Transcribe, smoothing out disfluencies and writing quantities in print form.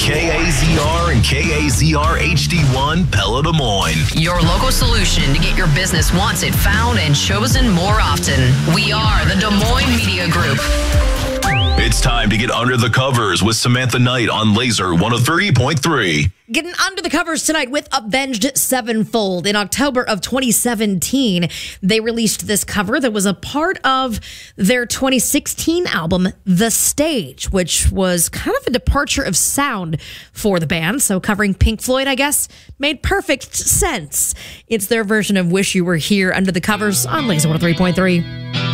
KAZR and KAZR HD1 Pella Des Moines. Your local solution to get your business wanted, found, and chosen more often. We are the Des Moines Media Group. It's time to get under the covers with Samantha Knight on Laser 103.3. Getting under the covers tonight with Avenged Sevenfold. In October of 2017, they released this cover that was a part of their 2016 album, The Stage, which was kind of a departure of sound for the band. So covering Pink Floyd, I guess, made perfect sense. It's their version of Wish You Were Here under the covers on Laser 103.3.